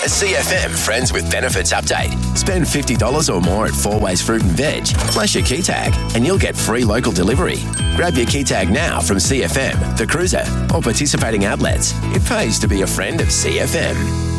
A CFM Friends with Benefits update. Spend $50 or more at Four Ways Fruit and Veg, flash your key tag, and you'll get free local delivery. Grab your key tag now from CFM, The Cruiser, or participating outlets. It pays to be a friend of CFM.